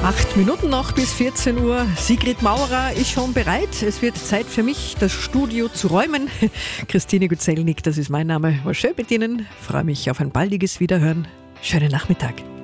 8 Minuten noch bis 14 Uhr. Sigrid Maurer ist schon bereit. Es wird Zeit für mich, das Studio zu räumen. Christine Guzelnik, das ist mein Name. War schön mit Ihnen. Freue mich auf ein baldiges Wiederhören. Schönen Nachmittag.